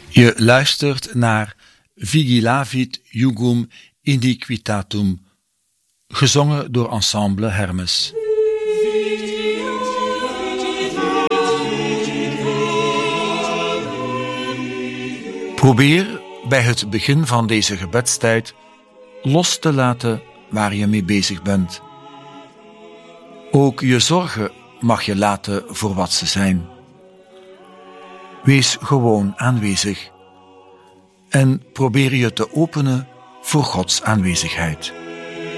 Je luistert naar Vigilavit Jugum Iniquitatum, gezongen door Ensemble Hermes. Probeer bij het begin van deze gebedstijd los te laten waar je mee bezig bent. Ook je zorgen mag je laten voor wat ze zijn. Wees gewoon aanwezig en probeer je te openen voor Gods aanwezigheid.